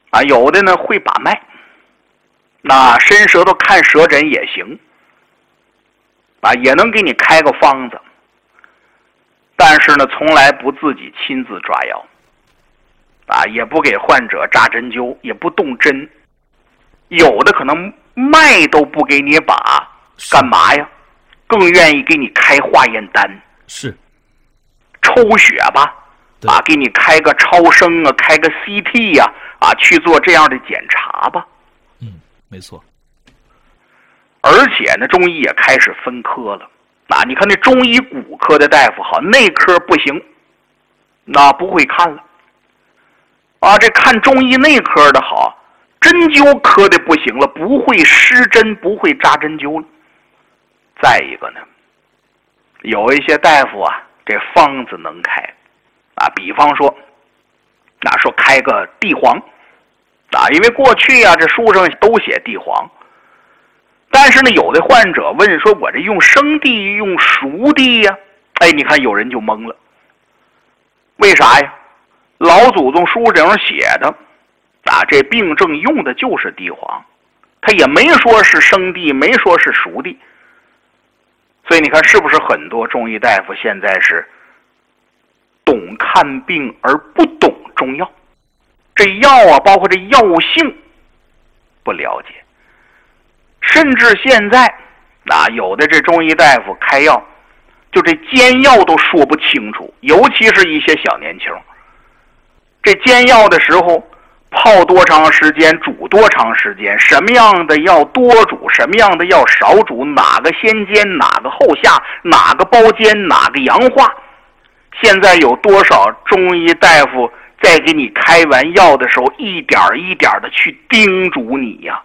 啊，有的呢会把脉，那伸舌头看舌诊也行，啊，也能给你开个方子，但是呢，从来不自己亲自抓药，啊，也不给患者扎针灸，也不动针，有的可能脉都不给你把，干嘛呀？更愿意给你开化验单， 是抽血吧，啊，给你开个超声啊，开个 CT 呀，啊，去做这样的检查吧。 没错。 而且呢，中医也开始分科了。啊，你看那中医骨科的大夫好，内科不行，那不会看了。啊，这看中医内科的好，针灸科的不行了，不会施针，不会扎针灸了。再一个呢，有一些大夫啊，这方子能开，啊，比方说，说开个地黄，啊，因为过去啊，这书上都写地黄，但是呢，有的患者问说，我这用生地用熟地呀？哎，你看有人就懵了，为啥呀？老祖宗书上写的，啊，这病症用的就是地黄，他也没说是生地，没说是熟地。所以你看，是不是很多中医大夫现在是懂看病而不懂中药？这药啊，包括这药性不了解，甚至现在有的这中医大夫开药，就这煎药都说不清楚，尤其是一些小年轻，这煎药的时候泡多长时间，煮多长时间，什么样的药多煮，什么样的药少煮，哪个先煎，哪个后下，哪个包煎，哪个阳化。现在有多少中医大夫在给你开完药的时候，一点一点的去叮嘱你呀？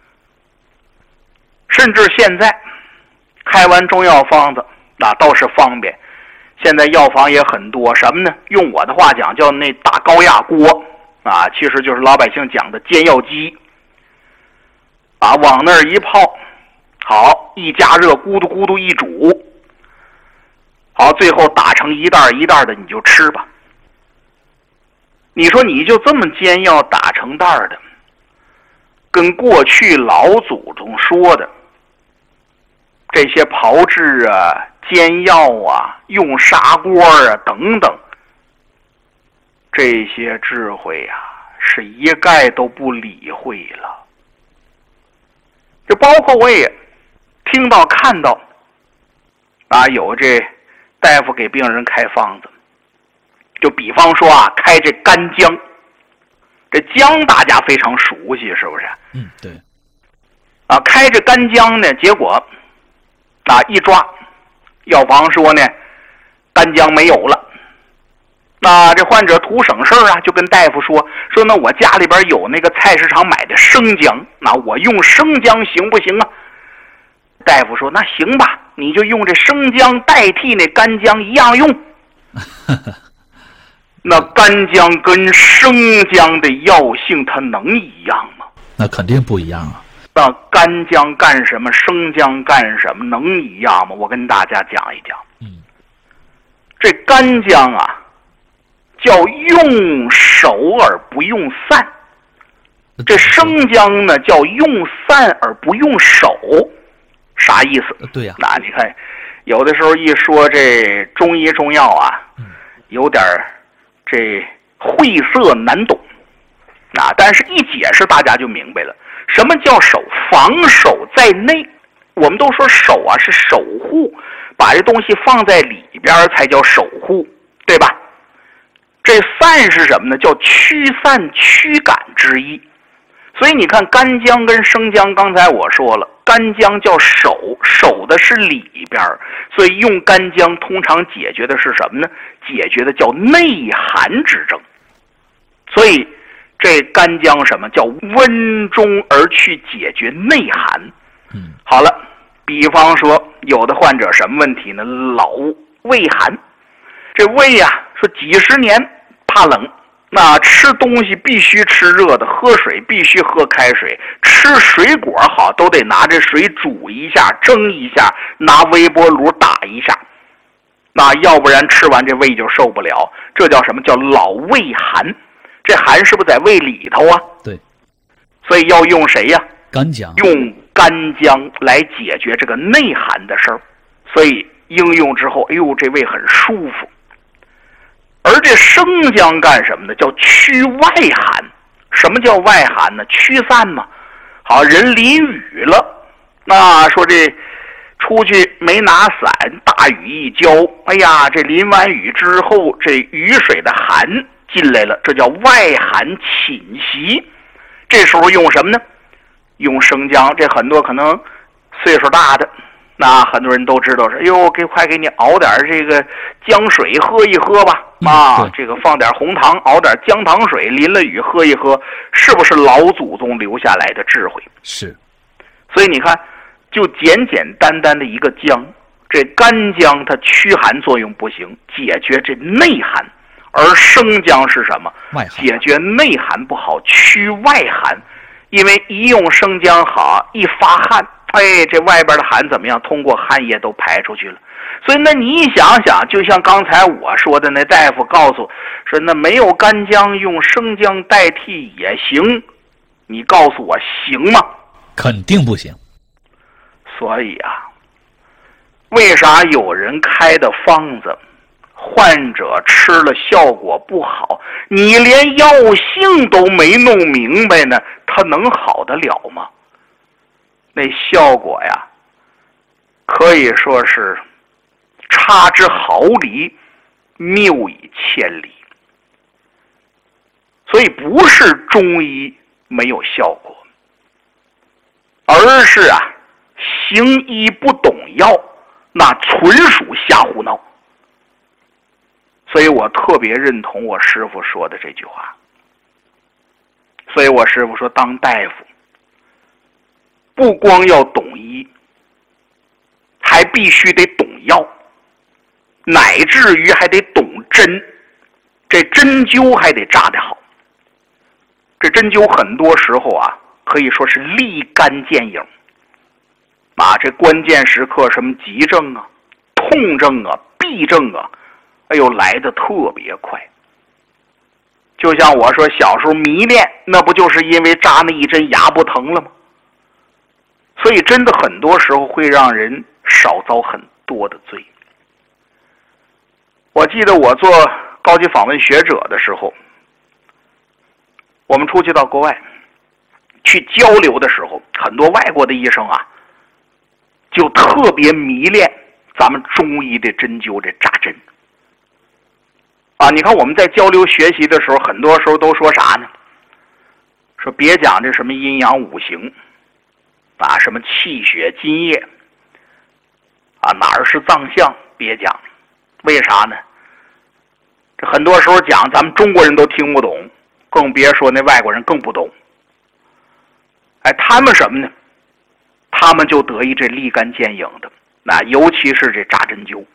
甚至现在开完中药方子，那倒是方便。现在药房也很多，什么呢？用我的话讲，叫那大高压锅。其实就是老百姓讲的煎药机，往那儿一泡，好，一加热，咕嘟咕嘟一煮，好，最后打成一袋一袋的，你就吃吧。你说你就这么煎药打成袋的，跟过去老祖宗说的这些炮制啊、煎药啊、用砂锅啊等等，这些智慧呀，是一概都不理会了。就包括我也听到看到，有这大夫给病人开方子，就比方说开这干姜，这姜大家非常熟悉，是不是？ 对。 开这干姜呢，结果一抓，药房说呢，干姜没有了。这患者图省事儿就跟大夫说那我家里边有那个菜市场买的生姜，那我用生姜行不行啊？大夫说那行吧，你就用这生姜代替那干姜一样用。那干姜跟生姜的药性它能一样吗？ 那肯定不一样啊。 那干姜干什么，生姜干什么，能一样吗？我跟大家讲一讲。这干姜叫用手而不用散，这生姜呢叫用散而不用手，啥意思？ 对呀。 你看，有的时候一说这中医中药有点这晦涩难懂，但是一解释大家就明白了。什么叫守？防守在内。我们都说守是守护，把这东西放在里边才叫守护，对吧？这散是什么呢？叫驱散驱赶之意。所以你看干姜跟生姜，刚才我说了，干姜叫守，守的是里边，所以用干姜通常解决的是什么呢？解决的叫内寒之症。所以这干姜什么叫温中而去解决内寒。好了，比方说有的患者什么问题呢？老胃寒，这胃说几十年怕冷，那吃东西必须吃热的，喝水必须喝开水，吃水果好都得拿这水煮一下，蒸一下，拿微波炉打一下，那要不然吃完这胃就受不了。这叫什么？叫老胃寒。 这寒是不是在胃里头啊？ 对， 所以要用谁呀？ 干姜。 用干姜来解决这个内寒的事儿。所以应用之后，哎呦，这胃很舒服。而这生姜干什么呢？叫驱外寒。什么叫外寒呢？驱散嘛。好，人淋雨了，那说这出去没拿伞，大雨一浇，哎呀，这淋完雨之后，这雨水的寒进来了，这叫外寒侵袭。这时候用什么呢？用生姜。这很多可能岁数大的，那很多人都知道是，哎呦，快给你熬点这个姜水喝一喝吧。这个放点红糖，熬点姜糖水，淋了雨喝一喝，是不是老祖宗留下来的智慧？ 是。 所以你看，就简简单单的一个姜，这干姜它驱寒作用不行，解决这内寒；而生姜是什么？ 外寒。 解决内寒不好，驱外寒。因为一用生姜好，一发汗，哎，这外边的寒怎么样？通过汗液都排出去了。所以那你想想，就像刚才我说的，那大夫告诉说，那没有干姜，用生姜代替也行。你告诉我行吗？ 肯定不行。 所以啊，为啥有人开的方子，患者吃了效果不好？你连药性都没弄明白呢，他能好得了吗？那效果呀，可以说是差之毫厘，谬以千里。所以不是中医没有效果，而是啊，行医不懂药，那纯属瞎胡闹。所以我特别认同我师父说的这句话。所以我师父说，当大夫不光要懂医，还必须得懂药，乃至于还得懂针。这针灸还得扎得好。这针灸很多时候啊，可以说是立竿见影。这关键时刻，什么急症啊、痛症啊、痹症啊，哎呦，来得特别快。就像我说小时候迷恋，那不就是因为扎那一针牙不疼了吗？所以真的很多时候会让人少遭很多的罪。我记得我做高级访问学者的时候，我们出去到国外去交流的时候，很多外国的医生啊，就特别迷恋咱们中医的针灸，这扎针。你看我们在交流学习的时候，很多时候都说啥呢？说别讲这什么阴阳五行，什么气血津液，哪儿是脏象，别讲。为啥呢？这很多时候讲，咱们中国人都听不懂，更别说那外国人更不懂。他们什么呢？他们就得意这立竿见影的，尤其是这扎针灸。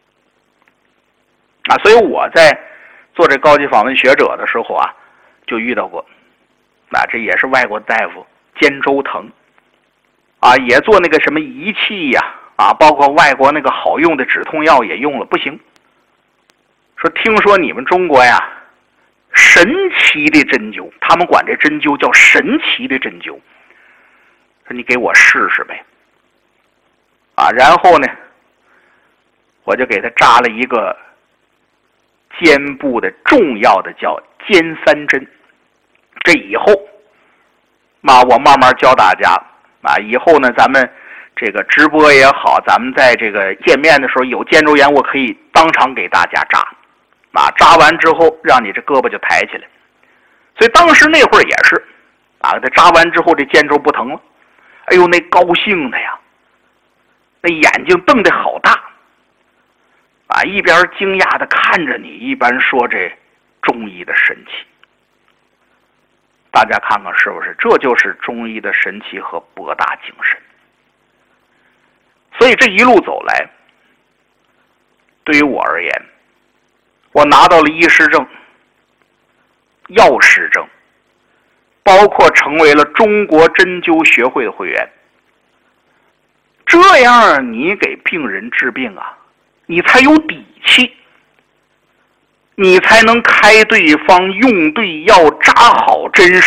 所以我在做这高级访问学者的时候啊，就遇到过，这也是外国大夫肩周疼，也做那个什么仪器呀，包括外国那个好用的止痛药也用了，不行。说听说你们中国呀，神奇的针灸，他们管这针灸叫神奇的针灸。说你给我试试呗，然后呢，我就给他扎了一个肩部的重要的叫肩三针。这以后我慢慢教大家以后呢，咱们这个直播也好，咱们在这个见面的时候有肩周炎，我可以当场给大家扎。扎完之后让你这胳膊就抬起来。所以当时那会儿也是给他扎完之后，这肩周不疼了，哎呦，那高兴的呀，那眼睛瞪得好大一边惊讶的看着你，一边说这中医的神奇。大家看看是不是？这就是中医的神奇和博大精深。所以这一路走来，对于我而言，我拿到了医师证、药师证，包括成为了中国针灸学会的会员。这样你给病人治病你才有底气。 你才能开对方，用对药，扎好针